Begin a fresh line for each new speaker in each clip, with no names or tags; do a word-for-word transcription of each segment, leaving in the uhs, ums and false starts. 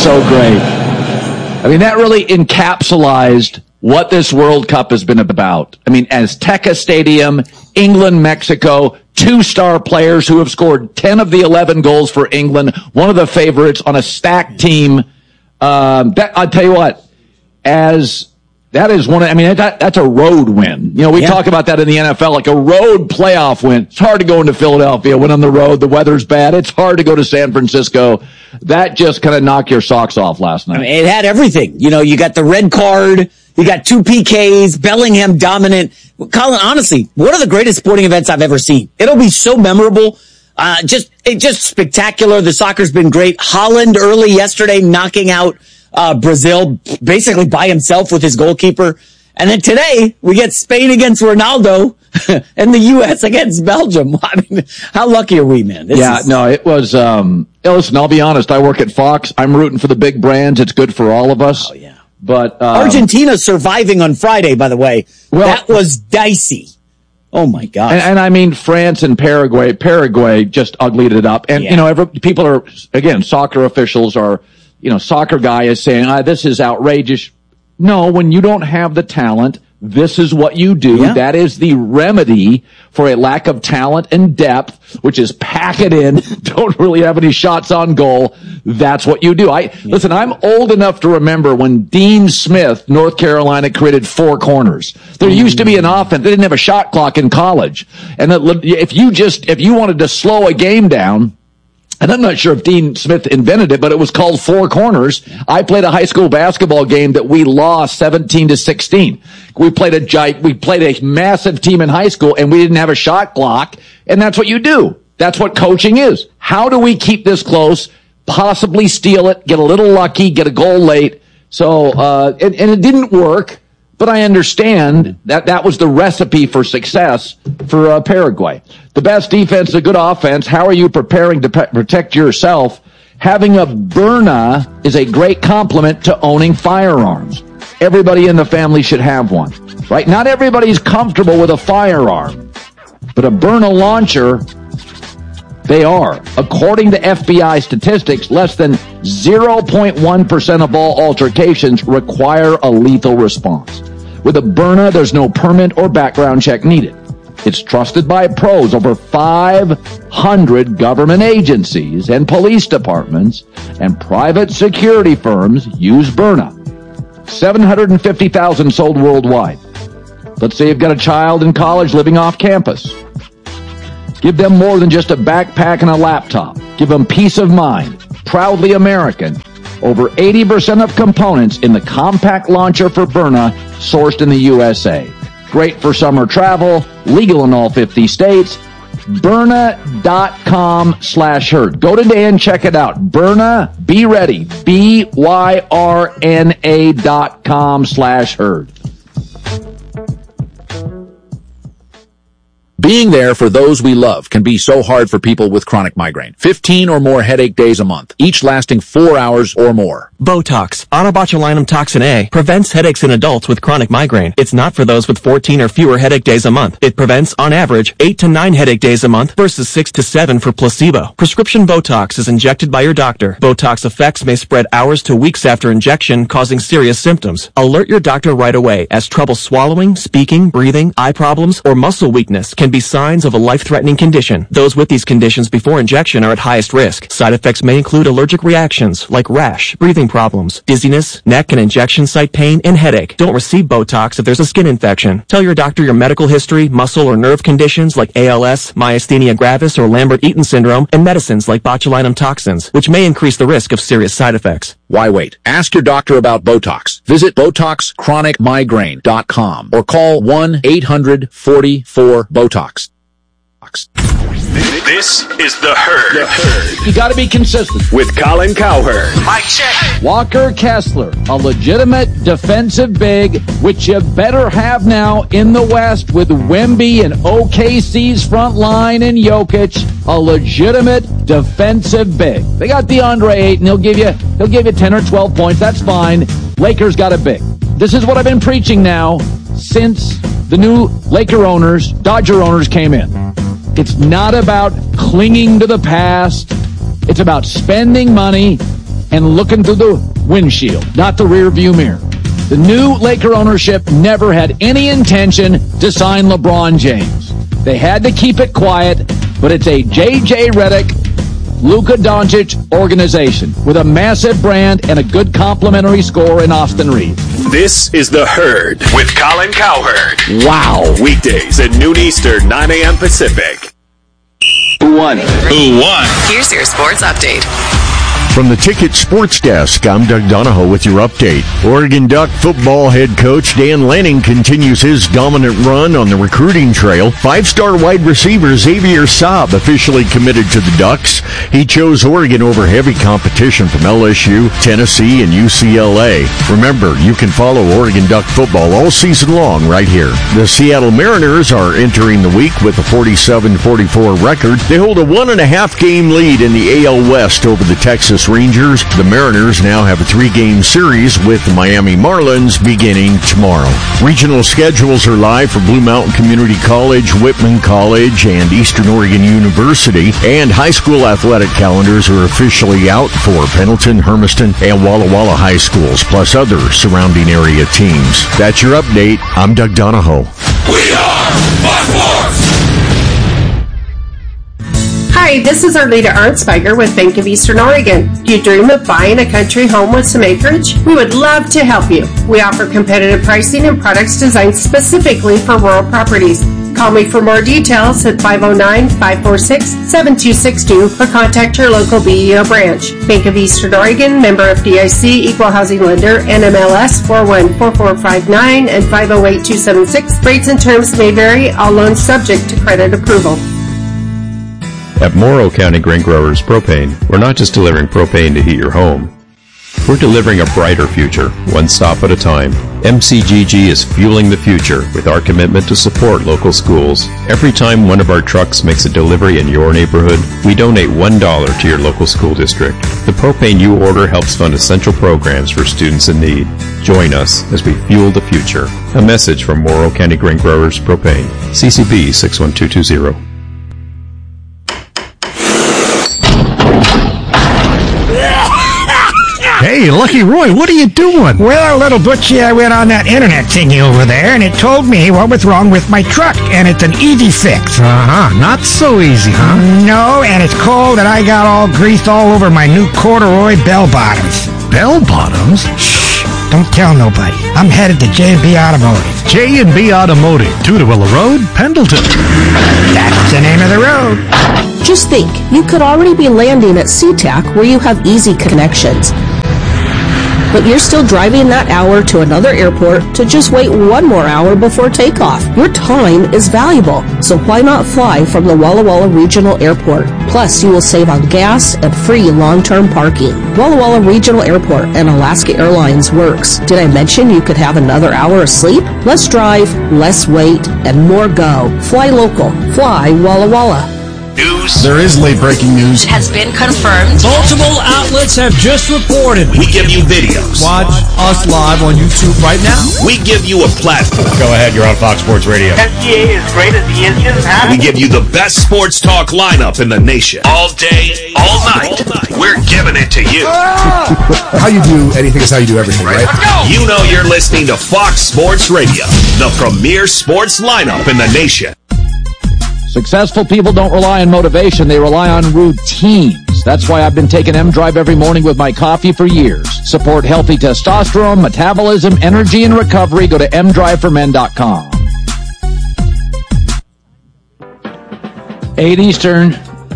so great. I mean, that really encapsulated what this World Cup has been about. I mean, Azteca Stadium, England, Mexico, two star players who have scored ten of the eleven goals for England, one of the favorites on a stacked team. Um, that, I'll tell you what, as that is one of, I mean, that, that's a road win. You know, we yeah. talk about that in the N F L, like a road playoff win. It's hard to go into Philadelphia, win on the road, the weather's bad. It's hard to go to San Francisco. That just kind of knocked your socks off last night.
I mean, it had everything. You know, you got the red card, you got two P Ks, Bellingham dominant. Colin, honestly, one of the greatest sporting events I've ever seen. It'll be so memorable. Uh, just, it just spectacular. The soccer's been great. Holland early yesterday knocking out, uh, Brazil basically by himself with his goalkeeper. And then today we get Spain against Ronaldo and the U S against Belgium. I mean, how lucky are we, man? This
yeah,
is...
no, it was, um, listen, I'll be honest. I work at Fox. I'm rooting for the big brands. It's good for all of us.
Oh, yeah.
But, um,
Argentina surviving on Friday, by the way. Well, that was dicey. Oh my gosh.
And, and I mean, France and Paraguay, Paraguay just uglied it up. And, yeah. you know, every, people are, again, soccer officials are, you know, soccer guy is saying, ah, this is outrageous. No, when you don't have the talent, this is what you do.
Yeah.
That is the remedy for a lack of talent and depth, which is pack it in, don't really have any shots on goal. That's what you do. I yeah. Listen, I'm old enough to remember when Dean Smith, North Carolina, created four corners. There used to be an offense. They didn't have a shot clock in college. And if you just, if you wanted to slow a game down, and I'm not sure if Dean Smith invented it, but it was called four corners. I played a high school basketball game that we lost seventeen to sixteen. We played a giant, we played a massive team in high school and we didn't have a shot clock. And that's what you do. That's what coaching is. How do we keep this close? Possibly steal it, get a little lucky, get a goal late. So, uh, and, and it didn't work. But I understand that that was the recipe for success for uh, Paraguay. The best defense, a good offense. How are you preparing to pe- protect yourself? Having a Byrna is a great complement to owning firearms. Everybody in the family should have one, right? Not everybody's comfortable with a firearm, but a Byrna launcher, they are. According to F B I statistics, less than zero point one percent of all altercations require a lethal response. With a Byrna, there's no permit or background check needed. It's trusted by pros. Over five hundred government agencies and police departments and private security firms use Byrna. seven hundred fifty thousand sold worldwide. Let's say you've got a child in college living off campus. Give them more than just a backpack and a laptop. Give them peace of mind. Proudly American. Over eighty percent of components in the compact launcher for Byrna sourced in the U S A. Great for summer travel, legal in all fifty states. Byrna.com slash herd. Go today and check it out. Byrna, be ready. B Y R N A dot com slash herd.
Being there for those we love can be so hard for people with chronic migraine. fifteen or more headache days a month, each lasting four hours or more.
Botox, onabotulinum toxin A, prevents headaches in adults with chronic migraine. It's not for those with fourteen or fewer headache days a month. It prevents, on average, eight to nine headache days a month versus six to seven for placebo. Prescription Botox is injected by your doctor. Botox effects may spread hours to weeks after injection, causing serious symptoms. Alert your doctor right away, as trouble swallowing, speaking, breathing, eye problems, or muscle weakness can be signs of a life-threatening condition. Those with these conditions before injection are at highest risk. Side effects may include allergic reactions like rash, breathing problems, dizziness, neck and injection site pain, and headache. Don't receive Botox if there's a skin infection. Tell your doctor your medical history, muscle or nerve conditions like A L S, myasthenia gravis, or Lambert-Eaton syndrome, and medicines like botulinum toxins, which may increase the risk of serious side effects.
Why wait? Ask your doctor about Botox. Visit Botox Chronic Migraine dot com or call one eight hundred forty-four BOTOX.
This is The Herd. The Herd.
You got to be consistent.
With Colin Cowherd.
Mike check. Walker Kessler, a legitimate defensive big, which you better have now in the West with Wemby and O K C's front line and Jokic, a legitimate defensive big. They got DeAndre Ayton. He'll give you, he'll give you ten or twelve points. That's fine. Lakers got a big. This is what I've been preaching now since the new Laker owners, Dodger owners came in. It's not about clinging to the past. It's about spending money, and looking through the windshield, not the rear view mirror. The new Laker ownership never had any intention to sign LeBron James. They had to keep it quiet, but it's a J J Redick, Luka Doncic organization with a massive brand and a good complimentary score in Austin Reeves.
This is The Herd with Colin Cowherd.
Wow.
Weekdays at noon Eastern, nine a.m. Pacific. Who won? Who won?
Here's your sports update.
From the Ticket Sports Desk, I'm Doug Donahoe with your update. Oregon Duck football head coach Dan Lanning continues his dominant run on the recruiting trail. Five-star wide receiver Xavier Saab officially committed to the Ducks. He chose Oregon over heavy competition from L S U, Tennessee, and U C L A. Remember, you can follow Oregon Duck football all season long right here. The Seattle Mariners are entering the week with a forty-seven forty-four record. They hold a one-and-a-half game lead in the A L West over the Texas Rangers. The Mariners now have a three-game series with the Miami Marlins beginning tomorrow. Regional schedules are live for Blue Mountain Community College, Whitman College, and Eastern Oregon University, and high school athletic calendars are officially out for Pendleton, Hermiston, and Walla Walla High Schools, plus other surrounding area teams. That's your update. I'm Doug Donahoe.
We are Fox Sports!
Hi, this is Arleta Arnsberger with Bank of Eastern Oregon. Do you dream of buying a country home with some acreage? We would love to help you. We offer competitive pricing and products designed specifically for rural properties. Call me for more details at five oh nine, five four six, seven two six two or contact your local B E O branch. Bank of Eastern Oregon, member F D I C, equal housing lender, N M L S four one four four five nine and five oh eight two seven six. Rates and terms may vary. All loans subject to credit approval.
At Morrow County Grain Growers Propane, we're not just delivering propane to heat your home. We're delivering a brighter future, one stop at a time. M C G G is fueling the future with our commitment to support local schools. Every time one of our trucks makes a delivery in your neighborhood, we donate one dollar to your local school district. The propane you order helps fund essential programs for students in need. Join us as we fuel the future. A message from Morrow County Grain Growers Propane. C C B six one two two zero.
Hey, Lucky Roy, what are you doing?
Well, little Butchie, I went on that internet thingy over there, and it told me what was wrong with my truck, and it's an easy fix.
Uh-huh, not so easy, huh?
No, and it's cold, and I got all greased all over my new corduroy bell bottoms.
Bell bottoms?
Shh, don't tell nobody. I'm headed to J and B Automotive.
J and B Automotive, Tudawilla Road, Pendleton.
That's the name of the road.
Just think, you could already be landing at SeaTac where you have easy connections. But you're still driving that hour to another airport to just wait one more hour before takeoff. Your time is valuable, so why not fly from the Walla Walla Regional Airport? Plus, you will save on gas and free long-term parking. Walla Walla Regional Airport and Alaska Airlines works. Did I mention you could have another hour of sleep? Less drive, less wait, and more go. Fly local. Fly Walla Walla.
News.
There is late breaking news.
It has been confirmed.
Multiple outlets have just reported.
We give you videos.
Watch us live on YouTube right now.
We give you a platform.
Go ahead, you're on Fox Sports Radio.
S G A is great as the engine.
We give you the best sports talk lineup in the nation. All day, all night. All night. We're giving it to you.
How you do anything is how you do everything, right?
You know you're listening to Fox Sports Radio, the premier sports lineup in the nation.
Successful people don't rely on motivation, they rely on routines. That's why I've been taking M-Drive every morning with my coffee for years. Support healthy testosterone, metabolism, energy, and recovery. Go to m drive for men dot com. eight Eastern,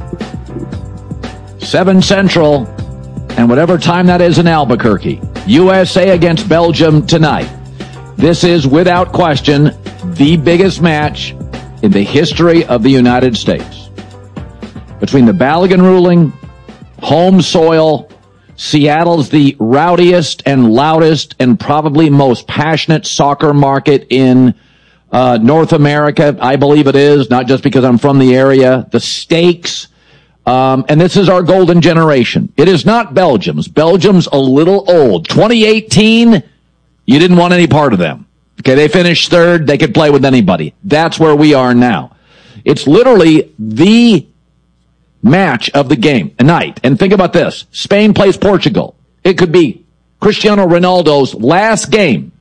seven Central, and whatever time that is in Albuquerque. U S A against Belgium tonight. This is, without question, the biggest match in the history of the United States. Between the Balogun ruling, home soil, Seattle's the rowdiest and loudest and probably most passionate soccer market in uh, North America. I believe it is, not just because I'm from the area. The stakes, um, and this is our golden generation. It is not Belgium's. Belgium's a little old. twenty eighteen, you didn't want any part of them. Okay, they finished third. They could play with anybody. That's where we are now. It's literally the match of the game, a night. And think about this. Spain plays Portugal. It could be Cristiano Ronaldo's last game.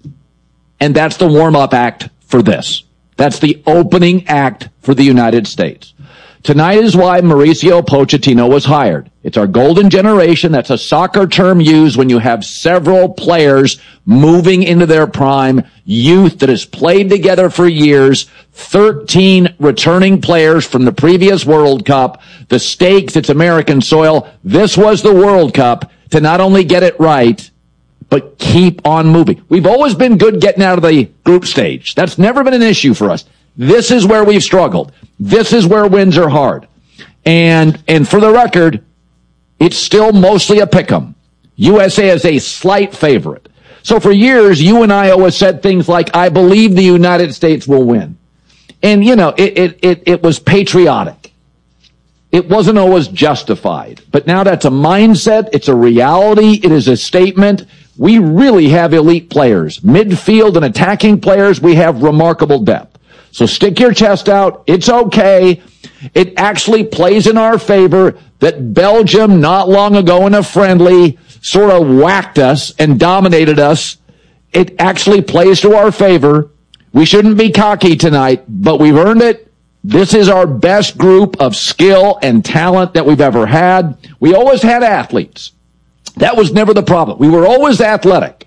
And that's the warm-up act for this. That's the opening act for the United States. Tonight is why Mauricio Pochettino was hired. It's our golden generation. That's a soccer term used when you have several players moving into their prime, youth that has played together for years, thirteen returning players from the previous World Cup. The stakes, it's American soil. This was the World Cup to not only get it right, but keep on moving. We've always been good getting out of the group stage. That's never been an issue for us. This is where we've struggled. This is where wins are hard. And, and for the record, it's still mostly a pick'em. U S A is a slight favorite. So for years, you and I always said things like, I believe the United States will win. And, you know, it, it, it, it was patriotic. It wasn't always justified. But now that's a mindset. It's a reality. It is a statement. We really have elite players. Midfield and attacking players, we have remarkable depth. So stick your chest out. It's okay. It actually plays in our favor that Belgium, not long ago in a friendly, sort of whacked us and dominated us. It actually plays to our favor. We shouldn't be cocky tonight, but we've earned it. This is our best group of skill and talent that we've ever had. We always had athletes. That was never the problem. We were always athletic.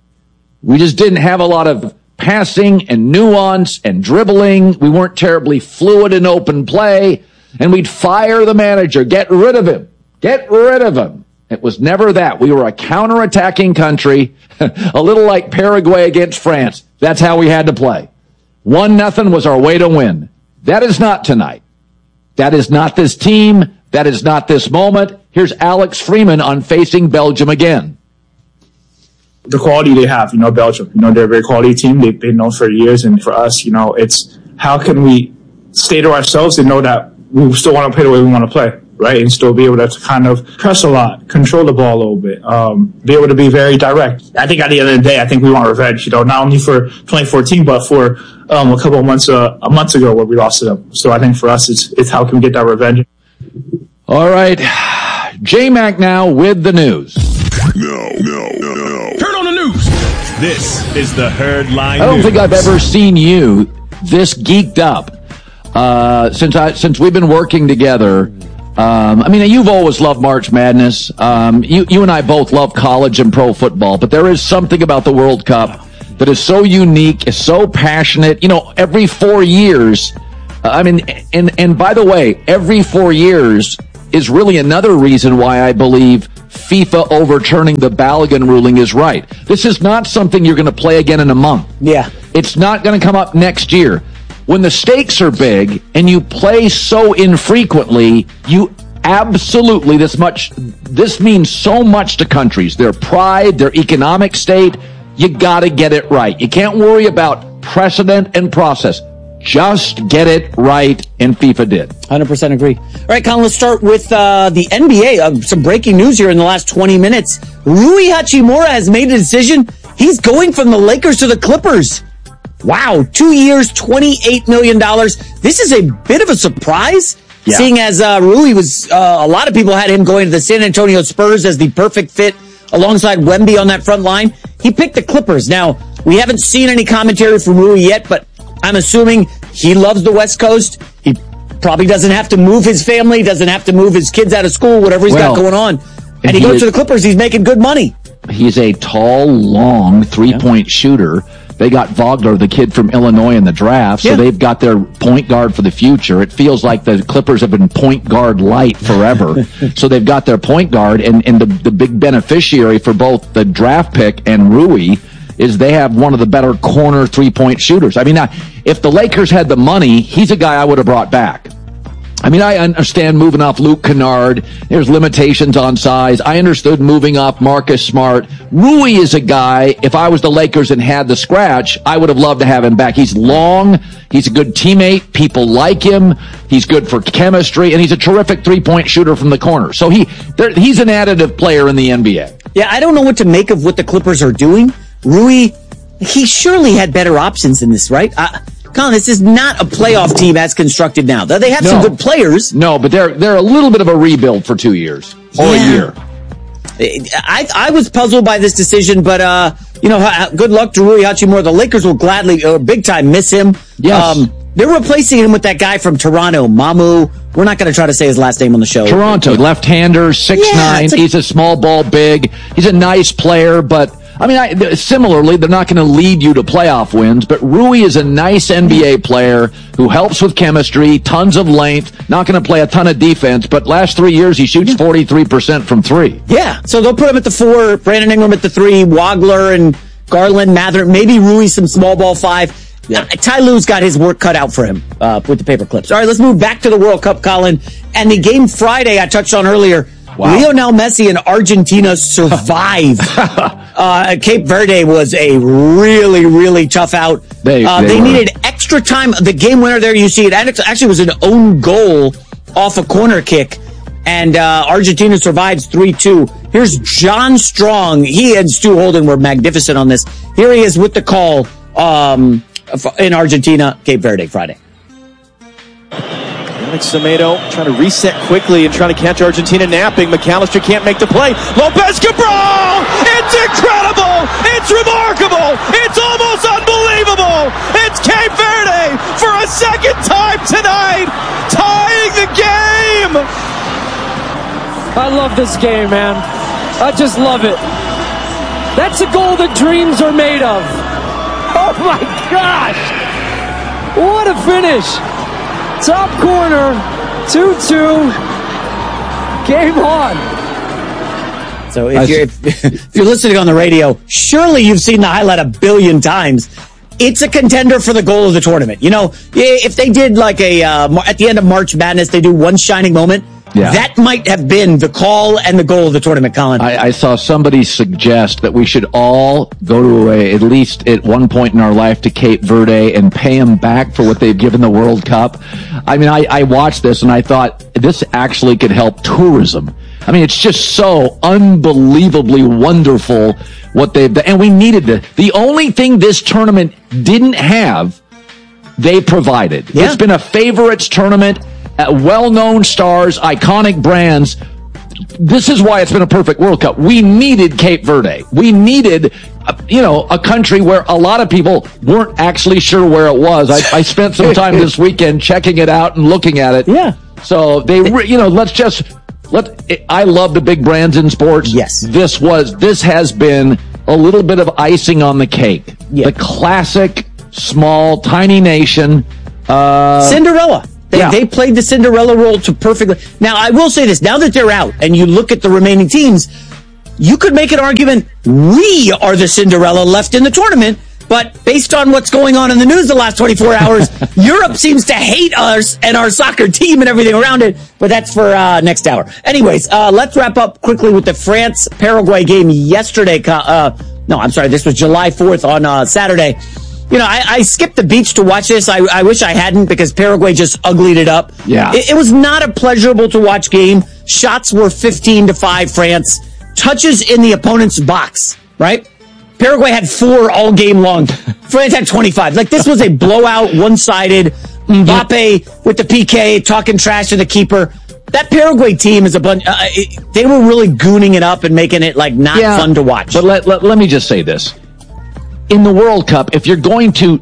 We just didn't have a lot of passing and nuance and dribbling. We weren't terribly fluid in open play. And we'd fire the manager. Get rid of him. Get rid of him. It was never that. We were a counterattacking country, a little like Paraguay against France. That's how we had to play. One nothing was our way to win. That is not tonight. That is not this team. That is not this moment. Here's Alex Freeman on facing Belgium again.
The quality they have, you know, Belgium, you know, they're a very quality team. They've been known for years. And for us, you know, it's how can we stay to ourselves and know that we still want to play the way we want to play, right? And still be able to kind of press a lot, control the ball a little bit, um, be able to be very direct. I think at the end of the day, I think we want revenge, you know, not only for twenty fourteen, but for um, a couple of months, uh, a month ago where we lost to them. So I think for us, it's, it's how can we get that revenge.
All right. J-Mac now with the news.
No, no, no, no. Turn on the news. This is the Herd Line
I don't
News.
think I've ever seen you this geeked up uh, since I since we've been working together. Um, I mean, you've always loved March Madness. Um, you you and I both love college and pro football, but there is something about the World Cup that is so unique, is so passionate. You know, every four years. Uh, I mean, and and by the way, every four years is really another reason why I believe FIFA overturning the Balogun ruling is right. This is not something you're going to play again in a month.
Yeah.
It's not going to come up next year. When the stakes are big and you play so infrequently, you absolutely, this much, this means so much to countries. Their pride, their economic state, you got to get it right. You can't worry about precedent and process. Just get it right, and FIFA did.
one hundred percent agree. All right, Colin, let's start with uh, the N B A. Uh, some breaking news here in the last twenty minutes. Rui Hachimura has made a decision. He's going from the Lakers to the Clippers. Wow, two years, twenty-eight million dollars. This is a bit of a surprise, yeah. seeing as uh, Rui was, uh, a lot of people had him going to the San Antonio Spurs as the perfect fit alongside Wemby on that front line. He picked the Clippers. Now, we haven't seen any commentary from Rui yet, but I'm assuming he loves the West Coast. He probably doesn't have to move his family, doesn't have to move his kids out of school, whatever he's well, got going on. And, and he, he goes is, to the Clippers. He's making good money.
He's a tall, long three-point yeah. shooter. They got Vogler, the kid from Illinois, in the draft, so yeah. they've got their point guard for the future. It feels like the Clippers have been point guard light forever. So they've got their point guard, and, and the, the big beneficiary for both the draft pick and Rui is they have one of the better corner three-point shooters. I mean, if the Lakers had the money, he's a guy I would have brought back. I mean, I understand moving off Luke Kennard. There's limitations on size. I understood moving off Marcus Smart. Rui is a guy, if I was the Lakers and had the scratch, I would have loved to have him back. He's long. He's a good teammate. People like him. He's good for chemistry, and he's a terrific three-point shooter from the corner. So he, there, he's an additive player in the N B A.
Yeah, I don't know what to make of what the Clippers are doing. Rui, he surely had better options than this, right? Uh, Colin, this is not a playoff team as constructed now. They have no. some good players.
No, but they're they're a little bit of a rebuild for two years or yeah. a year.
I, I was puzzled by this decision, but, uh, you know, good luck to Rui Hachimura. The Lakers will gladly, uh, big time, miss him.
Yes.
Um, they're replacing him with that guy from Toronto, Mamu. We're not going to try to say his last name on the show.
Toronto, left-hander, six nine.
Yeah,
He's a small ball big. He's a nice player, but, I mean, I, similarly, they're not going to lead you to playoff wins, but Rui is a nice N B A player who helps with chemistry, tons of length, not going to play a ton of defense, but last three years he shoots forty-three percent from three.
Yeah, so they'll put him at the four, Brandon Ingram at the three, Wagler and Garland, Mather, maybe Rui some small ball five. Yeah. Ty Lue's got his work cut out for him uh, with the paper clips. All right, let's move back to the World Cup, Colin. And the game Friday I touched on earlier, wow. Lionel Messi and Argentina survived. uh, Cape Verde was a really, really tough out.
They,
uh,
they,
they
were.
needed extra time. The game winner there, you see it, actually was an own goal off a corner kick. And uh, Argentina survives three two. Here's John Strong. He and Stu Holden were magnificent on this. Here he is with the call um, in Argentina, Cape Verde, Friday.
Alex Semedo trying to reset quickly and trying to catch Argentina napping. McAllister can't make the play. Lopez Cabral! It's incredible! It's remarkable! It's almost unbelievable! It's Cape Verde for a second time tonight, tying the game!
I love this game, man. I just love it. That's a goal that dreams are made of. Oh my gosh! What a finish! Top corner, two two, game on.
So if you're, if, if you're listening on the radio, surely you've seen the highlight a billion times. It's a contender for the goal of the tournament. You know, if they did like a, uh, at the end of March Madness, they do one shining moment. Yeah. That might have been the call and the goal of the tournament, Colin.
I, I saw somebody suggest that we should all go to a, at least at one point in our life to Cape Verde and pay them back for what they've given the World Cup. I mean, I, I watched this and I thought this actually could help tourism. I mean, it's just so unbelievably wonderful what they've done. And we needed it. The only thing this tournament didn't have, they provided.
Yeah.
It's been a favorites tournament. Uh, well-known stars, iconic brands. This is why it's been a perfect World Cup. We needed Cape Verde. We needed, uh, you know, a country where a lot of people weren't actually sure where it was. I, I spent some time this weekend checking it out and looking at it.
Yeah.
So they, re- you know, let's just let. I love the big brands in sports.
Yes.
This was. This has been a little bit of icing on the cake.
Yeah.
The classic, small, tiny nation. Uh,
Cinderella. They,
yeah.
they played the Cinderella role to perfectly. Now, I will say this. Now that they're out and you look at the remaining teams, you could make an argument we are the Cinderella left in the tournament. But based on what's going on in the news the last twenty-four hours, Europe seems to hate us and our soccer team and everything around it. But that's for uh, next hour. Anyways, uh, let's wrap up quickly with the France-Paraguay game yesterday. Uh, no, I'm sorry. This was July fourth on uh, Saturday. You know, I, I skipped the beach to watch this. I, I wish I hadn't because Paraguay just uglied it up.
Yeah.
It, it was not a pleasurable to watch game. Shots were fifteen to five France. Touches in the opponent's box, right? Paraguay had four all game long. France had twenty-five. Like, this was a blowout, one-sided. Mbappe with the P K, talking trash to the keeper. That Paraguay team is a bunch. Uh, it, they were really gooning it up and making it, like, not
yeah,
fun to watch.
But let, let, let me just say this. In the World Cup, if you're going to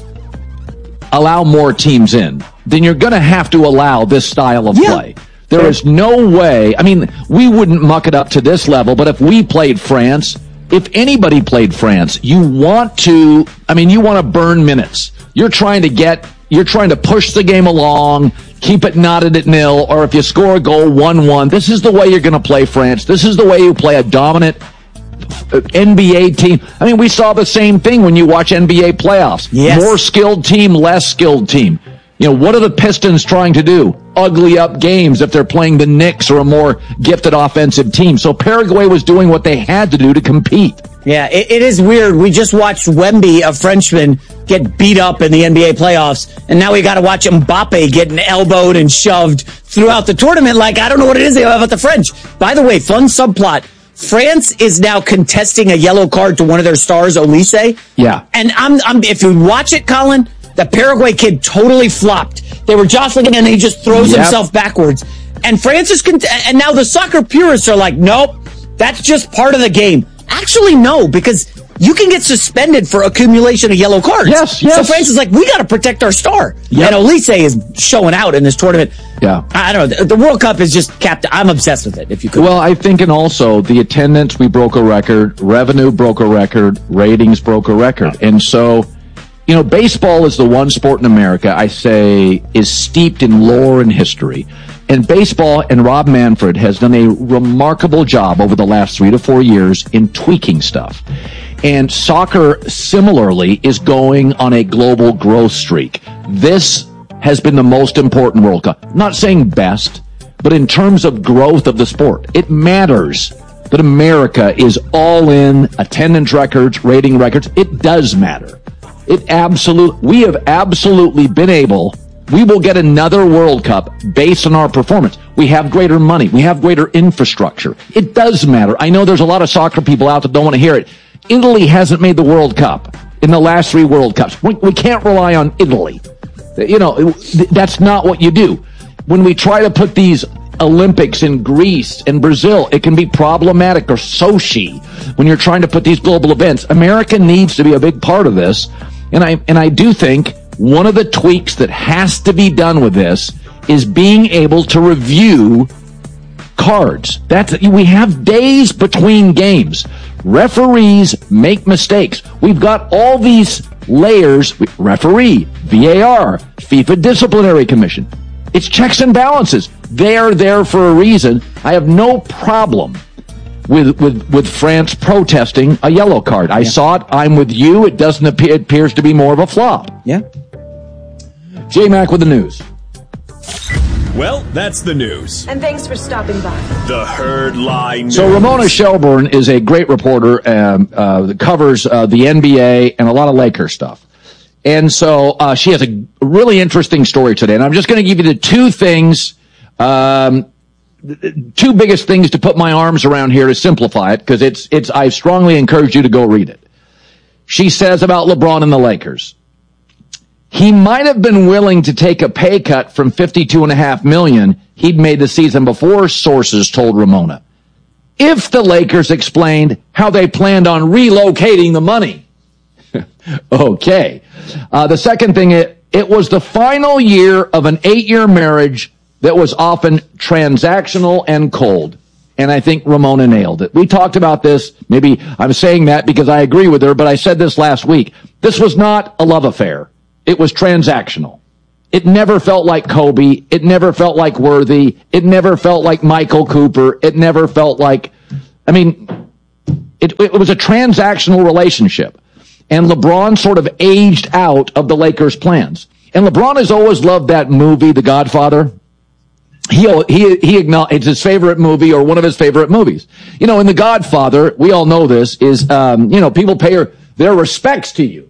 allow more teams in, then you're going to have to allow this style of
yeah.
play. There yeah. is no way. I mean, we wouldn't muck it up to this level, but if we played France, if anybody played France, you want to, I mean, you want to burn minutes. You're trying to get, you're trying to push the game along, keep it knotted at nil, or if you score a goal one one, this is the way you're going to play France. This is the way you play a dominant N B A team. I mean, we saw the same thing when you watch N B A playoffs.
Yes.
More skilled team, less skilled team. You know, what are the Pistons trying to do? Ugly up games if they're playing the Knicks or a more gifted offensive team. So Paraguay was doing what they had to do to compete.
Yeah, it, it is weird. We just watched Wemby, a Frenchman, get beat up in the N B A playoffs, and now we got to watch Mbappe getting elbowed and shoved throughout the tournament. Like, I don't know what it is about the French. By the way, fun subplot. France is now contesting a yellow card to one of their stars, Olise.
Yeah.
And I'm, I'm, if you watch it, Colin, the Paraguay kid totally flopped. They were jostling him, and he just throws
yep.
himself backwards. And France is, cont- and now the soccer purists are like, nope, That's just part of the game. Actually, no, because you can get suspended for accumulation of yellow cards.
Yes, yes.
So France is like, we got to protect our star.
Yep.
And Olise is showing out in this tournament.
Yeah.
I don't know. The, the World Cup is just capped. I'm obsessed with it, if you could.
Well, I think, and also the attendance, we broke a record. Revenue broke a record. Ratings broke a record. And so, you know, baseball is the one sport in America, I say, is steeped in lore and history. And baseball, and Rob Manfred has done a remarkable job over the last three to four years in tweaking stuff. And soccer, similarly, is going on a global growth streak. This has been the most important World Cup. I'm not saying best, but in terms of growth of the sport, it matters that America is all in, attendance records, rating records. It does matter. It absolute. We have absolutely been able. We will get another World Cup based on our performance. We have greater money. We have greater infrastructure. It does matter. I know there's a lot of soccer people out that don't want to hear it. Italy hasn't made the World Cup in the last three World Cups. We, we can't rely on Italy. You know, that's not what you do. When we try to put these Olympics in Greece and Brazil, it can be problematic, or Sochi, when you're trying to put these global events. America needs to be a big part of this. And I, and I do think one of the tweaks that has to be done with this is being able to review cards. That's, we have days between games. Referees make mistakes. We've got all these layers: referee, V A R, FIFA Disciplinary Commission. It's checks and balances. They are there for a reason. I have no problem with with with France protesting a yellow card. I yeah. saw it. I'm with you. It doesn't appear. It appears to be more of a flop.
Yeah.
J-Mac with the news.
Well, that's the news.
And thanks for stopping by.
The Herd Line News.
So Ramona Shelburne is a great reporter um, uh, that covers uh, the N B A and a lot of Lakers stuff. And so uh, she has a really interesting story today. And I'm just going to give you the two things, um, the two biggest things to put my arms around here to simplify it, because it's it's. I strongly encourage you to go read it. She says about LeBron and the Lakers. He might have been willing to take a pay cut from fifty-two point five million dollars he'd made the season before, sources told Ramona, if the Lakers explained how they planned on relocating the money. Okay. Uh, the second thing, it, it was the final year of an eight-year marriage that was often transactional and cold. And I think Ramona nailed it. We talked about this. Maybe I'm saying that because I agree with her, but I said this last week. This was not a love affair. It was transactional. It never felt like Kobe. It never felt like Worthy. It never felt like Michael Cooper. It never felt like, I mean, it, it was a transactional relationship. And LeBron sort of aged out of the Lakers' plans. And LeBron has always loved that movie, The Godfather. He, he, he acknowledged it's his favorite movie, or one of his favorite movies. You know, in The Godfather, we all know this, is, um, you know, people pay their respects to you.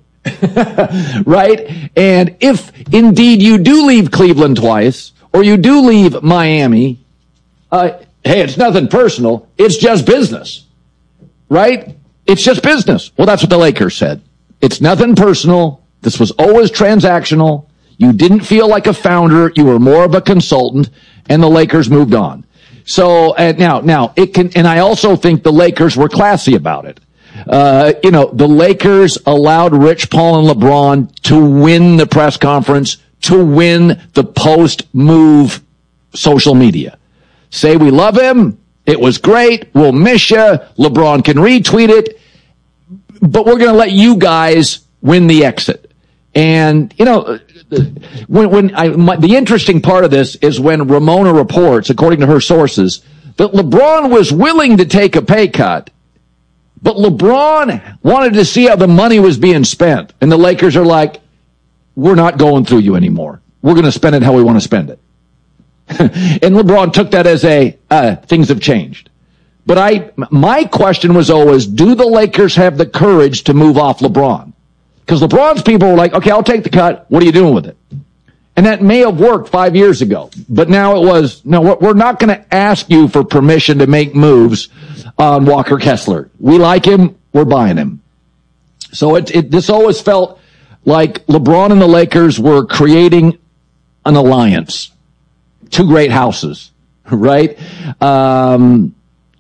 Right? And if indeed you do leave Cleveland twice, or you do leave Miami, uh, hey, it's nothing personal. It's just business. Right? It's just business. Well, that's what the Lakers said. It's nothing personal. This was always transactional. You didn't feel like a founder. You were more of a consultant, and the Lakers moved on. So, and now, now it can, and I also think the Lakers were classy about it. Uh, you know, the Lakers allowed Rich Paul and LeBron to win the press conference, to win the post-move social media. Say we love him. It was great. We'll miss you. LeBron can retweet it. But we're going to let you guys win the exit. And, you know, when, when I, my, the interesting part of this is when Ramona reports, according to her sources, that LeBron was willing to take a pay cut. But LeBron wanted to see how the money was being spent. And the Lakers are like, we're not going through you anymore. We're going to spend it how we want to spend it. And LeBron took that as a, uh, things have changed. But I, my question was always, do the Lakers have the courage to move off LeBron? Because LeBron's people were like, okay, I'll take the cut. What are you doing with it? And that may have worked five years ago. But now it was, no, we're not going to ask you for permission to make moves on Walker Kessler. We like him. We're buying him. So it, it, this always felt like LeBron and the Lakers were creating an alliance. Two great houses, right? Um,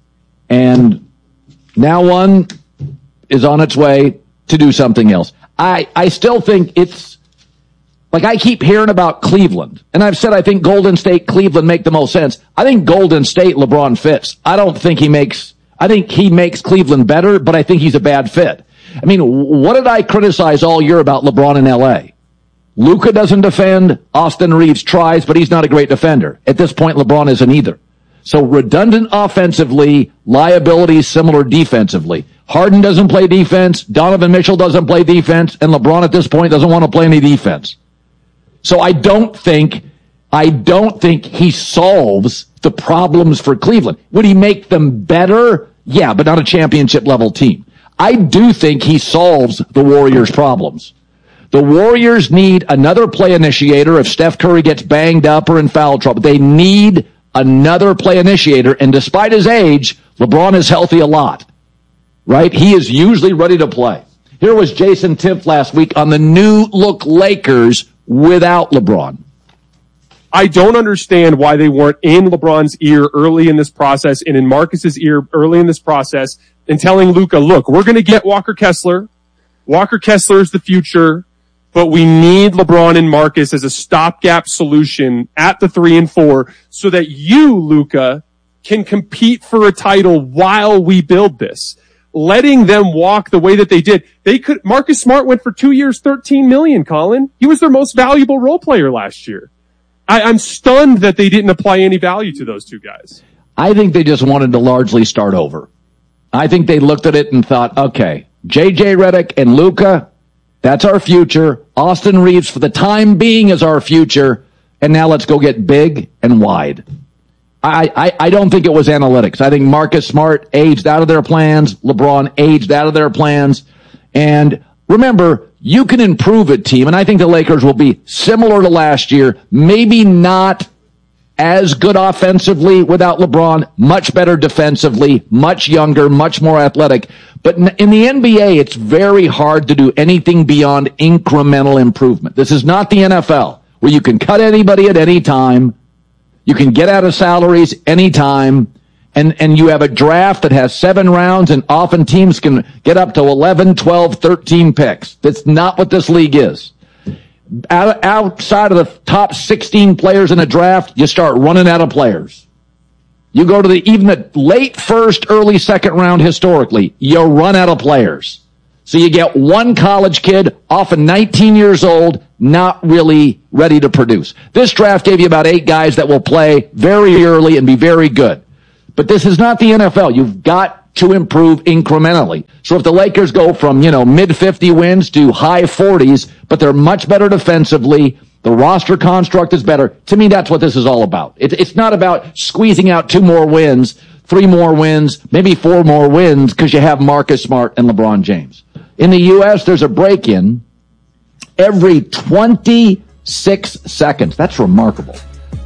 And now one is on its way to do something else. I, I still think it's, like I keep hearing about Cleveland, and I've said I think Golden State, Cleveland make the most sense. I think Golden State, LeBron fits. I don't think he makes, I think he makes Cleveland better, but I think he's a bad fit. I mean, what did I criticize all year about LeBron in L A? Luka doesn't defend, Austin Reeves tries, but he's not a great defender. At this point, LeBron isn't either. So redundant offensively, liabilities similar defensively. Harden doesn't play defense, Donovan Mitchell doesn't play defense, and LeBron at this point doesn't want to play any defense. So I don't think, I don't think he solves the problems for Cleveland. Would he make them better? Yeah, but not a championship level team. I do think he solves the Warriors' problems. The Warriors need another play initiator if Steph Curry gets banged up or in foul trouble. They need another play initiator, and despite his age, LeBron is healthy a lot, right? He is usually ready to play. Here was Jason Timpf last week on the new look Lakers without LeBron.
I don't understand why they weren't in LeBron's ear early in this process and in Marcus's ear early in this process and telling Luka, look, we're going to get Walker Kessler. Walker Kessler is the future, but we need LeBron and Marcus as a stopgap solution at the three and four so that you, Luka, can compete for a title while we build this. Letting them walk the way that they did. They could, Marcus Smart went for two years, thirteen million, Colin. He was their most valuable role player last year. I, I'm stunned that they didn't apply any value to those two guys.
I think they just wanted to largely start over. I think they looked at it and thought, okay, J J Redick and Luka, that's our future. Austin Reeves for the time being is our future. And now let's go get big and wide. I, I, I don't think it was analytics. I think Marcus Smart aged out of their plans. LeBron aged out of their plans. And remember, you can improve a team, and I think the Lakers will be similar to last year, maybe not as good offensively without LeBron, much better defensively, much younger, much more athletic. But in the N B A, it's very hard to do anything beyond incremental improvement. This is not the N F L, where you can cut anybody at any time. You can get out of salaries anytime, and, and you have a draft that has seven rounds, and often teams can get up to eleven, twelve, thirteen picks. That's not what this league is. Out, outside of the top sixteen players in a draft, you start running out of players. You go to the even the late first, early second round historically, you run out of players. So you get one college kid, often nineteen years old, not really ready to produce. This draft gave you about eight guys that will play very early and be very good. But this is not the N F L. You've got to improve incrementally. So if the Lakers go from, you know, mid fifty wins to high forties, but they're much better defensively, the roster construct is better, to me that's what this is all about. It, it's not about squeezing out two more wins, three more wins, maybe four more wins because you have Marcus Smart and LeBron James. In the U S, there's a break-in every twenty-six seconds. That's remarkable.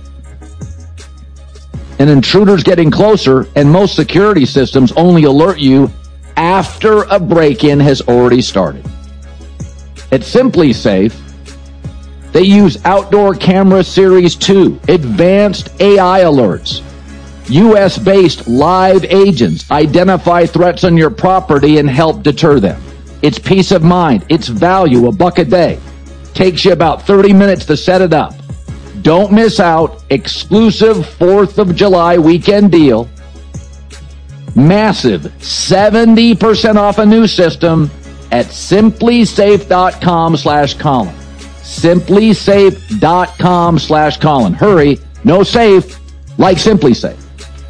An intruder's getting closer, and most security systems only alert you after a break-in has already started. At Simply Safe, they use Outdoor Camera Series two, advanced A I alerts. U S-based live agents identify threats on your property and help deter them. It's peace of mind. It's value, a buck a day. Takes you about thirty minutes to set it up. Don't miss out. Exclusive fourth of July weekend deal. Massive seventy percent off a new system at simplysafe.com slash Colin. simplysafe.com slash Colin. Hurry. No safe like Simply Safe.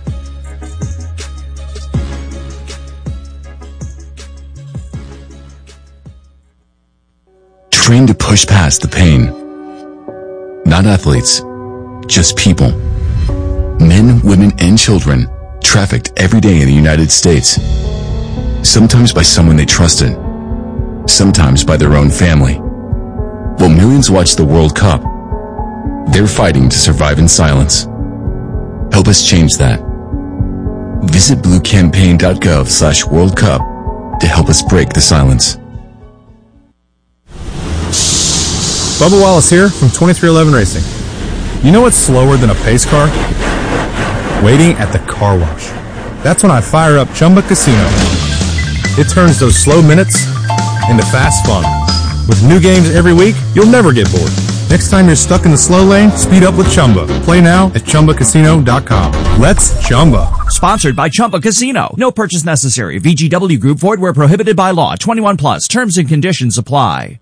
Trained to push past the pain. Not athletes, just people. Men, women, and children trafficked every day in the United States. Sometimes by someone they trusted, sometimes by their own family. While millions watch the World Cup, they're fighting to survive in silence. Help us change that. Visit bluecampaign.gov slash World Cup to help us break the silence.
Bubba Wallace here from twenty-three eleven Racing. You know what's slower than a pace car? Waiting at the car wash. That's when I fire up Chumba Casino. It turns those slow minutes into fast fun. With new games every week, you'll never get bored. Next time you're stuck in the slow lane, speed up with Chumba. Play now at Chumba Casino dot com. Let's Chumba.
Sponsored by Chumba Casino. No purchase necessary. V G W Group. Void where prohibited by law. twenty-one plus. Terms and conditions apply.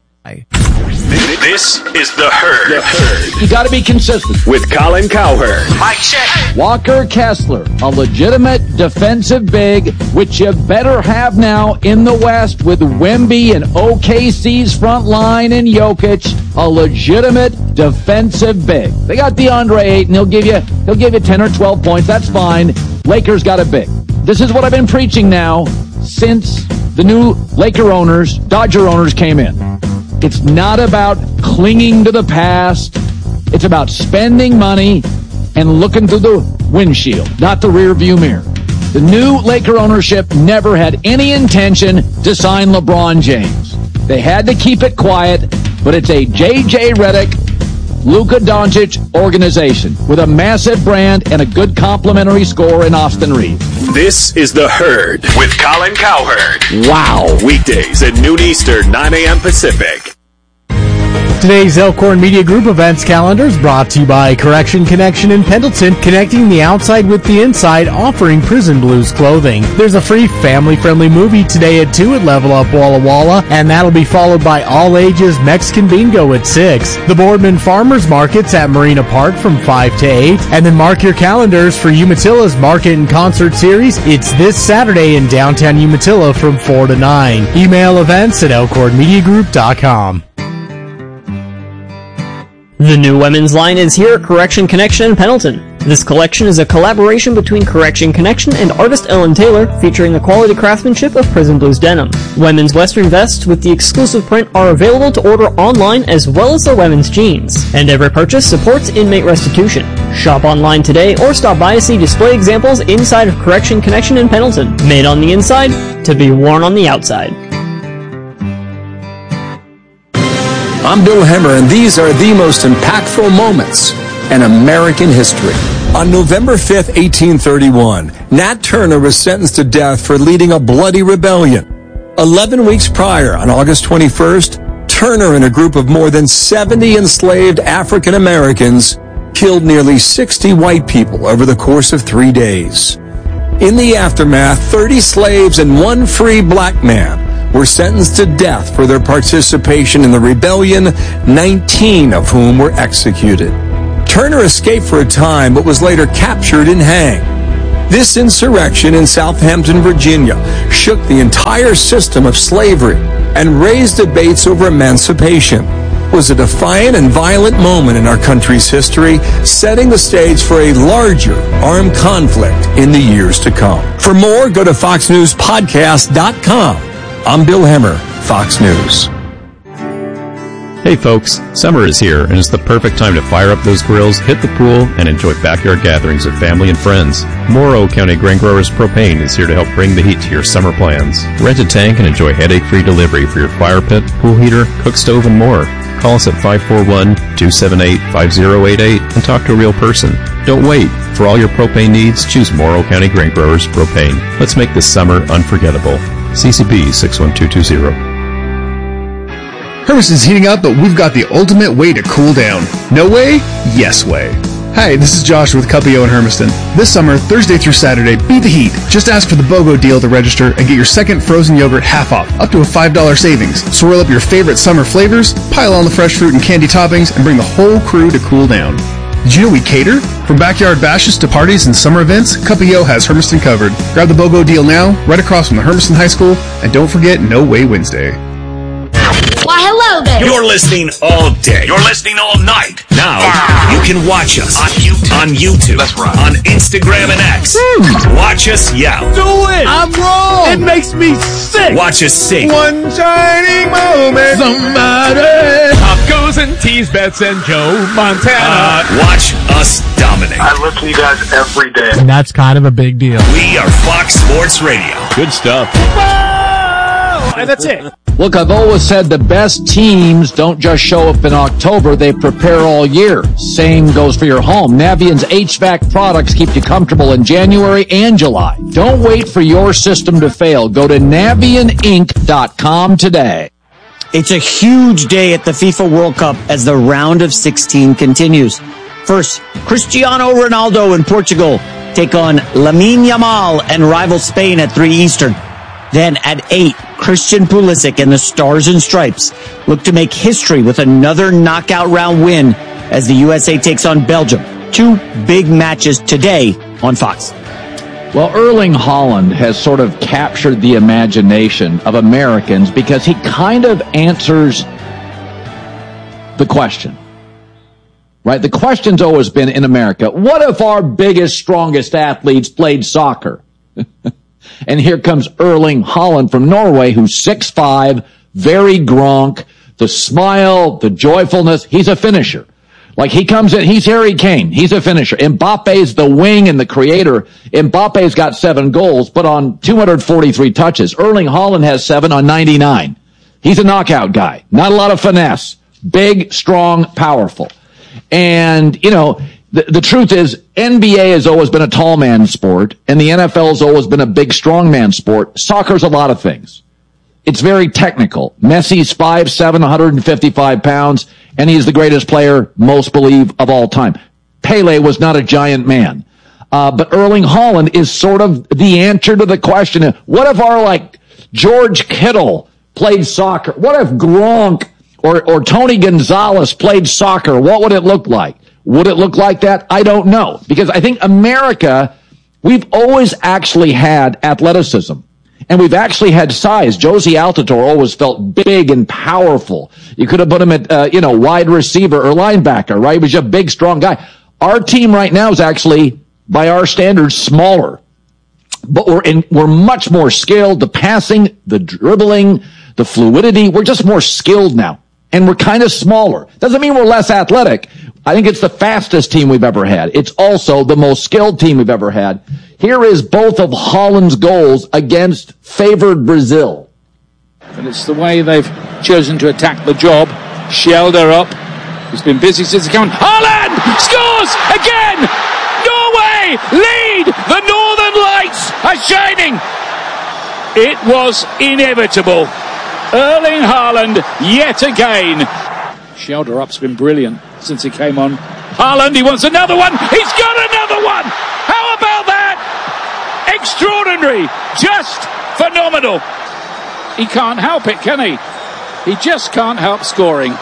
This is The Herd. The Herd.
You got to be consistent.
With Colin Cowherd.
Mike check. Walker Kessler, a legitimate defensive big, which you better have now in the West with Wemby and O K C's front line and Jokic, a legitimate defensive big. They got DeAndre Ayton. He'll give you, he'll give you ten or twelve points. That's fine. Lakers got a big. This is what I've been preaching now since the new Laker owners, Dodger owners came in. It's not about clinging to the past. It's about spending money and looking through the windshield, not the rear view mirror. The new Laker ownership never had any intention to sign LeBron James. They had to keep it quiet, but it's a J J Redick, Luka Doncic organization with a massive brand and a good complimentary score in Austin Reeves.
This is The Herd with Colin Cowherd.
Wow.
Weekdays at noon Eastern, nine a.m. Pacific.
Today's Elkhorn Media Group events calendar is brought to you by Correction Connection in Pendleton, connecting the outside with the inside, offering Prison Blues clothing. There's a free family-friendly movie today at two at Level Up Walla Walla, and that'll be followed by all ages Mexican bingo at six. The Boardman Farmers Market's at Marina Park from five to eight, and then mark your calendars for Umatillo's Market and Concert Series. It's this Saturday in downtown Umatilla from four to nine. Email events at elkhorn media group dot com.
The new women's line is here at Correction Connection in Pendleton. This collection is a collaboration between Correction Connection and artist Ellen Taylor, featuring the quality craftsmanship of Prison Blues denim. Women's western vests with the exclusive print are available to order online, as well as their women's jeans. And every purchase supports inmate restitution. Shop online today or stop by to see display examples inside of Correction Connection in Pendleton. Made on the inside to be worn on the outside.
I'm Bill Hemmer, and these are the most impactful moments in American history. On November fifth, eighteen thirty-one, Nat Turner was sentenced to death for leading a bloody rebellion. Eleven weeks prior, on August twenty-first, Turner and a group of more than seventy enslaved African Americans killed nearly sixty white people over the course of three days. In the aftermath, thirty slaves and one free black man were sentenced to death for their participation in the rebellion, nineteen of whom were executed. Turner escaped for a time, but was later captured and hanged. This insurrection in Southampton, Virginia, shook the entire system of slavery and raised debates over emancipation. It was a defiant and violent moment in our country's history, setting the stage for a larger armed conflict in the years to come. For more, go to fox news podcast dot com. I'm Bill Hemmer, Fox News.
Hey folks, summer is here and it's the perfect time to fire up those grills, hit the pool, and enjoy backyard gatherings with family and friends. Morrow County Grain Growers Propane is here to help bring the heat to your summer plans. Rent a tank and enjoy headache-free delivery for your fire pit, pool heater, cook stove, and more. Call us at five four one, two seven eight, five zero eight eight and talk to a real person. Don't wait. For all your propane needs, choose Morrow County Grain Growers Propane. Let's make this summer unforgettable. C C B six one two two zero.
Hermiston's heating up, but we've got the ultimate way to cool down. No way? Yes way. Hi, this is Josh with Cuppio in Hermiston. This summer, Thursday through Saturday, beat the heat. Just ask for the BOGO deal to register and get your second frozen yogurt half off, up to a five dollars savings. Swirl up your favorite summer flavors, pile on the fresh fruit and candy toppings, and bring the whole crew to cool down. Did you know we cater? From backyard bashes to parties and summer events, Cuppio has Hermiston covered. Grab the BOGO deal now, right across from the Hermiston High School, and don't forget No Way Wednesday.
Why, hello there.
You're listening all day. You're listening all night. Now, wow. You can watch us on YouTube. On YouTube. That's right. On Instagram and X. Mm. Watch us yell.
Do it. I'm wrong. It makes me sick.
Watch us sing.
One shining moment. Somebody. Pop goes and tease Bets and Joe Montana.
Uh, watch us dominate.
I listen to you guys every day.
And that's kind of a big deal.
We are Fox Sports Radio.
Good stuff.
Whoa! And that's it.
Look, I've always said the best teams don't just show up in October, they prepare all year. Same goes for your home. Navient's H V A C products keep you comfortable in January and July. Don't wait for your system to fail. Go to Navient Inc dot com today.
It's a huge day at the FIFA World Cup as the round of sixteen continues. First, Cristiano Ronaldo in Portugal take on Lamine Yamal and rival Spain at three Eastern. Then at eight, Christian Pulisic and the Stars and Stripes look to make history with another knockout round win as the U S A takes on Belgium. Two big matches today on Fox.
Well, Erling Haaland has sort of captured the imagination of Americans because he kind of answers the question. Right? The question's always been in America, what if our biggest, strongest athletes played soccer? And here comes Erling Haaland from Norway, who's six five, very Gronk, the smile, the joyfulness. He's a finisher. Like he comes in, he's Harry Kane. He's a finisher. Mbappe's the wing and the creator. Mbappe's got seven goals, but on two hundred forty-three touches. Erling Haaland has seven on ninety-nine. He's a knockout guy. Not a lot of finesse. Big, strong, powerful. And, you know, The, the truth is, N B A has always been a tall man sport, and the N F L has always been a big, strong man sport. Soccer's a lot of things. It's very technical. Messi's five seven, one hundred fifty-five pounds, and he's the greatest player, most believe, of all time. Pele was not a giant man. Uh, but Erling Haaland is sort of the answer to the question, what if our, like, George Kittle played soccer? What if Gronk or, or Tony Gonzalez played soccer? What would it look like? Would it look like that? I don't know. Because I think America, we've always actually had athleticism. And we've actually had size. Josie Altidore always felt big and powerful. You could have put him at, uh, you know, wide receiver or linebacker, right? He was just a big, strong guy. Our team right now is actually, by our standards, smaller. But we're in, we're much more skilled. The passing, the dribbling, the fluidity, we're just more skilled now. And we're kind of smaller. Doesn't mean we're less athletic. I think it's the fastest team we've ever had. It's also the most skilled team we've ever had. Here is both of Haaland's goals against favored Brazil.
And it's the way they've chosen to attack the job. Shelder up. He's been busy since he came on. Haaland scores again! Norway lead! The Northern Lights are shining! It was inevitable. Erling Haaland yet again. Shelder up's been brilliant since he came on. Haaland, he wants another one. He's got another one. How about that? Extraordinary. Just phenomenal. He can't help it, can he? He just can't help scoring.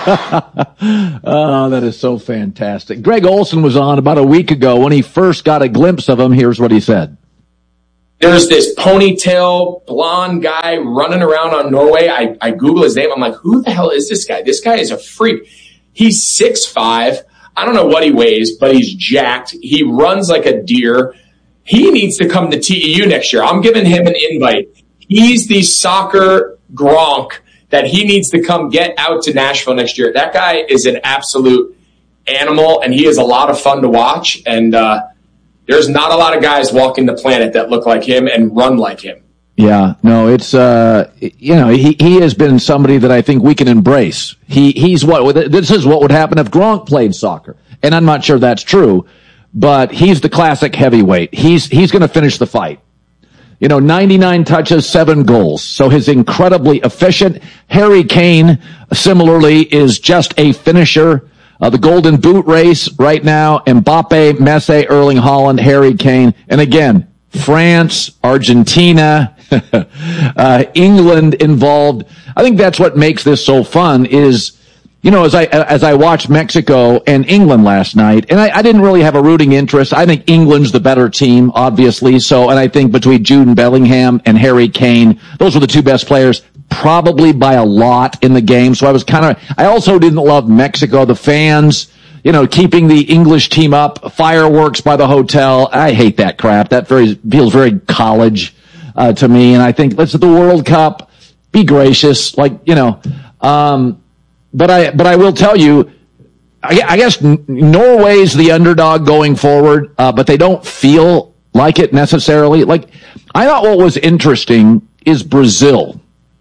Oh, that is so fantastic. Greg Olson was on about a week ago when he first got a glimpse of him. Here's what he said.
There's this ponytail blonde guy running around on Norway. I, I Google his name. I'm like, who the hell is this guy? This guy is a freak. He's six five. I don't know what he weighs, but he's jacked. He runs like a deer. He needs to come to T E U next year. I'm giving him an invite. He's the soccer Gronk that he needs to come get out to Nashville next year. That guy is an absolute animal, and he is a lot of fun to watch. And, uh, there's not a lot of guys walking the planet that look like him and run like him.
Yeah, no, it's, uh, you know, he, he has been somebody that I think we can embrace. He, he's what, this is what would happen if Gronk played soccer. And I'm not sure that's true, but he's the classic heavyweight. He's, he's going to finish the fight. You know, ninety-nine touches, seven goals. So he's incredibly efficient. Harry Kane, similarly, is just a finisher. Uh, the Golden Boot race right now, Mbappe, Messi, Erling Haaland, Harry Kane. And again, France, Argentina, uh, England involved. I think that's what makes this so fun is, you know, as I, as I watched Mexico and England last night, and I, I didn't really have a rooting interest. I think England's the better team, obviously. So, and I think between Jude Bellingham and Harry Kane, those were the two best players. Probably by a lot in the game. So I was kind of, I also didn't love Mexico, the fans, you know, keeping the English team up, fireworks by the hotel. I hate that crap. That very, feels very college, uh, to me. And I think, let's at the World Cup, be gracious, like, you know, um, but I, but I will tell you, I, I guess Norway's the underdog going forward, uh, but they don't feel like it necessarily. Like, I thought what was interesting is Brazil.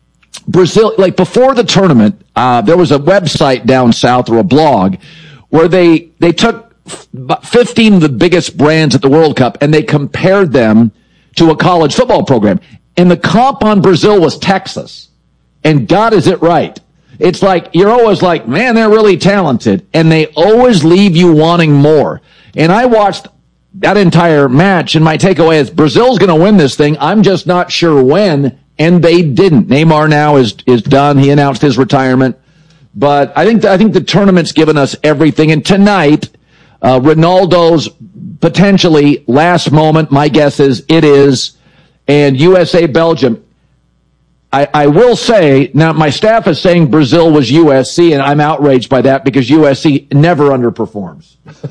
Brazil, like before the tournament, uh, there was a website down south or a blog where they, they took about fifteen of the biggest brands at the World Cup and they compared them to a college football program. And the comp on Brazil was Texas. And God, is it right? It's like, you're always like, man, they're really talented. And they always leave you wanting more. And I watched that entire match, and my takeaway is Brazil's going to win this thing. I'm just not sure when, and they didn't. Neymar now is is done. He announced his retirement. But I think I think the tournament's given us everything. And tonight, uh, Ronaldo's potentially last moment, my guess is it is, and U S A Belgium. I, I will say, now my staff is saying Brazil was U S C, and I'm outraged by that because U S C never underperforms.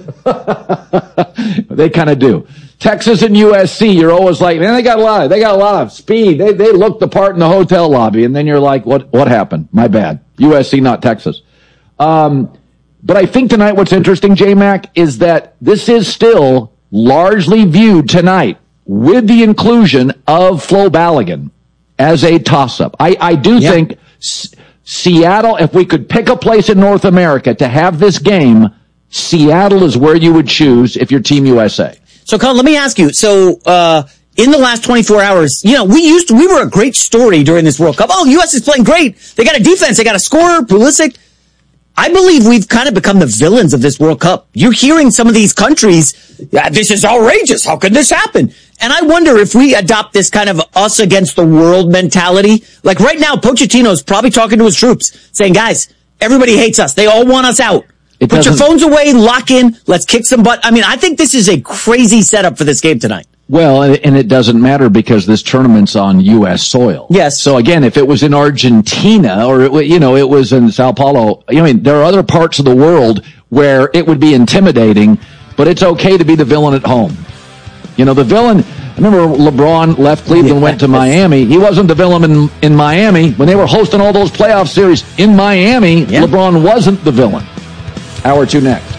They kind of do. Texas and U S C, you're always like, man, they got a lot of, they got a lot of speed. They, they looked the part in the hotel lobby, and then you're like, what, what happened? My bad. U S C, not Texas. Um, but I think tonight what's interesting, J-Mac, is that this is still largely viewed tonight with the inclusion of Flo Balogun as a toss-up. I, I do yep. think S- Seattle, if we could pick a place in North America to have this game, Seattle is where you would choose if you're Team U S A.
So, Colin, let me ask you. So, uh, in the last twenty-four hours, you know, we used to, we were a great story during this World Cup. Oh, U S is playing great. They got a defense. They got a scorer, Pulisic. I believe we've kind of become the villains of this World Cup. You're hearing some of these countries, yeah, this is outrageous. How could this happen? And I wonder if we adopt this kind of us against the world mentality. Like right now, Pochettino's probably talking to his troops saying, guys, everybody hates us. They all want us out. It Put your phones away, lock in, let's kick some butt. I mean, I think this is a crazy setup for this game tonight.
Well, and it doesn't matter because this tournament's on U S soil.
Yes.
So again, if it was in Argentina or, it, you know, it was in Sao Paulo, I mean, there are other parts of the world where it would be intimidating, but it's okay to be the villain at home. You know, the villain, I remember LeBron left Cleveland, yeah, went to Miami. He wasn't the villain in, in Miami. When they were hosting all those playoff series in Miami, yeah. LeBron wasn't the villain. Hour two next.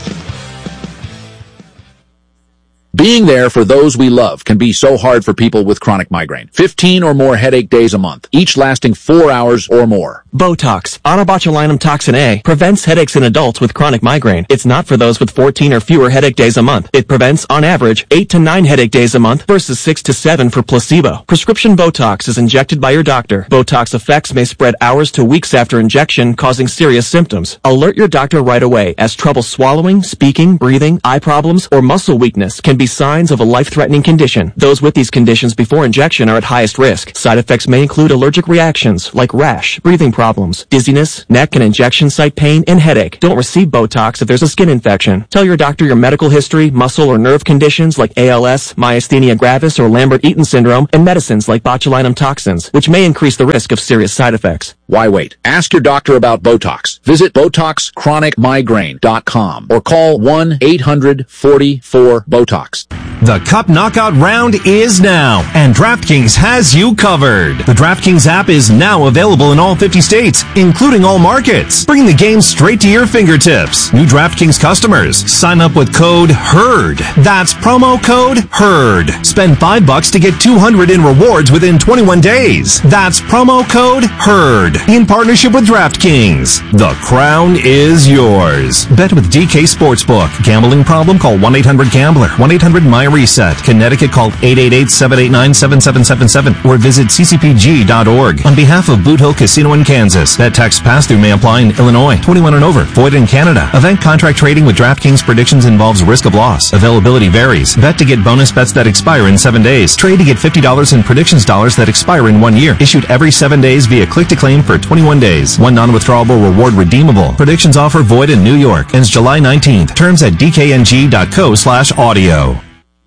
Being there for those we love can be so hard for people with chronic migraine. fifteen or more headache days a month, each lasting four hours or more.
Botox, onabotulinum toxin A, prevents headaches in adults with chronic migraine. It's not for those with fourteen or fewer headache days a month. It prevents, on average, eight to nine headache days a month versus six to seven for placebo. Prescription Botox is injected by your doctor. Botox effects may spread hours to weeks after injection, causing serious symptoms. Alert your doctor right away, as trouble swallowing, speaking, breathing, eye problems, or muscle weakness can be signs of a life-threatening condition. Those with these conditions before injection are at highest risk. Side effects may include allergic reactions like rash, breathing problems, dizziness, neck and injection site pain, and headache. Don't receive Botox if there's a skin infection. Tell your doctor your medical history, muscle or nerve conditions like A L S, myasthenia gravis, or Lambert-Eaton syndrome, and medicines like botulinum toxins, which may increase the risk of serious side effects.
Why wait? Ask your doctor about Botox. Visit Botox Chronic Migraine dot com or call one eight hundred forty-four BOTOX.
The Cup Knockout round is now, and DraftKings has you covered. The DraftKings app is now available in all fifty states, including all markets. Bring the game straight to your fingertips. New DraftKings customers, sign up with code HERD. That's promo code HERD. Spend five bucks to get two hundred in rewards within twenty-one days. That's promo code HERD. In partnership with DraftKings. The crown is yours. Bet with D K Sportsbook. Gambling problem? Call one eight hundred gambler. one eight hundred my reset. Connecticut, call eight eight eight, seven eight nine, seven seven seven seven or visit c c p g dot org. On behalf of Boot Hill Casino in Kansas, that tax pass-through may apply in Illinois. twenty-one and over. Void in Canada. Event contract trading with DraftKings predictions involves risk of loss. Availability varies. Bet to get bonus bets that expire in seven days. Trade to get fifty dollars in predictions dollars that expire in one year. Issued every seven days via click-to-claim for twenty-one days. One non-withdrawable reward redeemable. Predictions offer void in New York. Ends July nineteenth. Terms at d k n g dot co slash audio.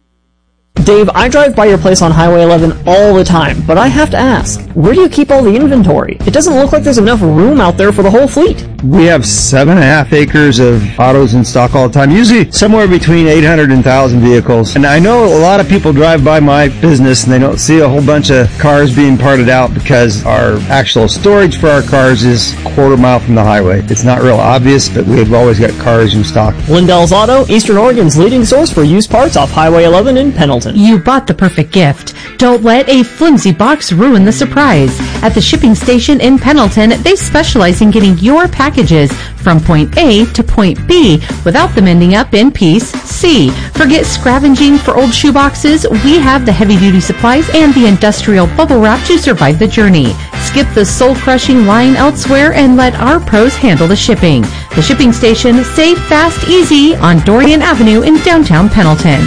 Dave, I drive by your place on Highway eleven all the time, but I have to ask, where do you keep all the inventory? It doesn't look like there's enough room out there for the whole fleet.
We have seven and a half acres of autos in stock all the time, usually somewhere between eight hundred and one thousand vehicles. And I know a lot of people drive by my business and they don't see a whole bunch of cars being parted out because our actual storage for our cars is a quarter mile from the highway. It's not real obvious, but we've always got cars in stock.
Lindell's Auto, Eastern Oregon's leading source for used parts off Highway eleven in Pendleton.
You bought the perfect gift. Don't let a flimsy box ruin the surprise. At the shipping station in Pendleton, they specialize in getting your packages from point A to point B without them ending up in piece C. Forget scavenging for old shoeboxes. We have the heavy-duty supplies and the industrial bubble wrap to survive the journey. Skip the soul-crushing line elsewhere and let our pros handle the shipping. The shipping station, safe, fast, easy on Dorian Avenue in downtown Pendleton.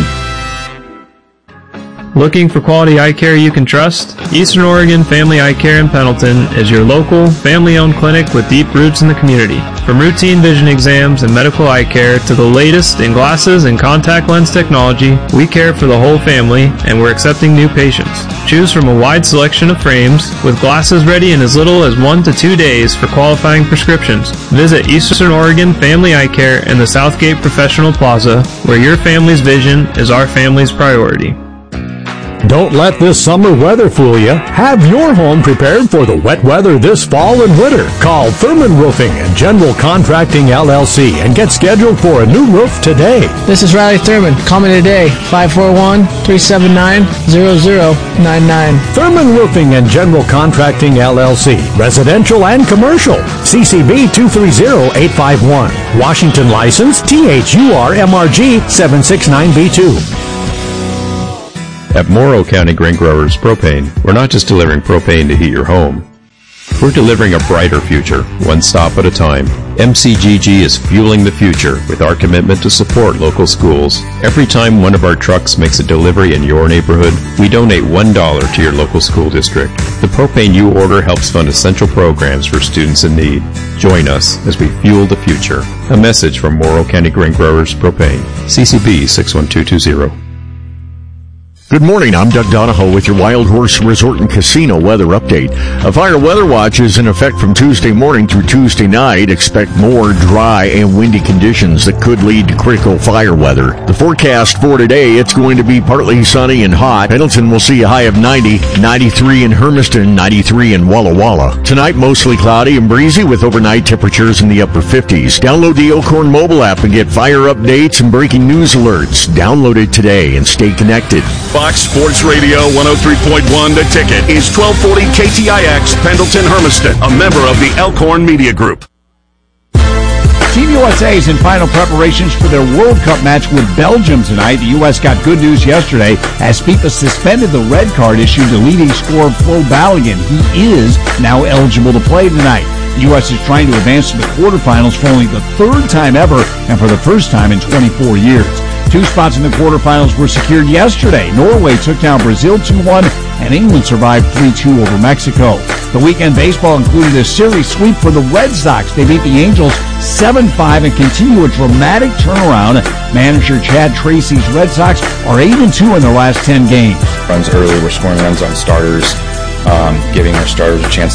Looking for quality eye care you can trust? Eastern Oregon Family Eye Care in Pendleton is your local, family-owned clinic with deep roots in the community. From routine vision exams and medical eye care to the latest in glasses and contact lens technology, we care for the whole family and we're accepting new patients. Choose from a wide selection of frames with glasses ready in as little as one to two days for qualifying prescriptions. Visit Eastern Oregon Family Eye Care in the Southgate Professional Plaza, where your family's vision is our family's priority.
Don't let this summer weather fool you. Have your home prepared for the wet weather this fall and winter. Call Thurman Roofing and General Contracting L L C and get scheduled for a new roof today.
This is Riley Thurman. Call me today, five four one, three seven nine, zero zero nine nine.
Thurman Roofing and General Contracting L L C. Residential and commercial. C C B two three zero eight five one. Washington license T H U R M R G seven six nine B two.
At Morrow County Grain Growers Propane, we're not just delivering propane to heat your home. We're delivering a brighter future, one stop at a time. M C G G is fueling the future with our commitment to support local schools. Every time one of our trucks makes a delivery in your neighborhood, we donate one dollar to your local school district. The propane you order helps fund essential programs for students in need. Join us as we fuel the future. A message from Morrow County Grain Growers Propane. C C B six one two two zero.
Good morning, I'm Doug Donahoe with your Wild Horse Resort and Casino weather update. A fire weather watch is in effect from Tuesday morning through Tuesday night. Expect more dry and windy conditions that could lead to critical fire weather. The forecast for today, it's going to be partly sunny and hot. Pendleton will see a high of ninety, ninety-three in Hermiston, ninety-three in Walla Walla. Tonight, mostly cloudy and breezy with overnight temperatures in the upper fifties. Download the Elkhorn mobile app and get fire updates and breaking news alerts. Download it today and stay connected.
Fox Sports Radio one oh three point one The Ticket is twelve forty K T I X, Pendleton, Hermiston, a member of the Elkhorn Media Group.
Team U S A is in final preparations for their World Cup match with Belgium tonight. The U S got good news yesterday as FIFA suspended the red card issued to leading scorer Flo Balogun. He is now eligible to play tonight. The U S is trying to advance to the quarterfinals for only the third time ever and for the first time in twenty-four years. Two spots in the quarterfinals were secured yesterday. Norway took down Brazil two one, and England survived three two over Mexico. The weekend baseball included a series sweep for the Red Sox. They beat the Angels seven five and continue a dramatic turnaround. Manager Chad Tracy's Red Sox are eight and two in their last ten games.
Runs early, we're scoring runs on starters, um, giving our starters a chance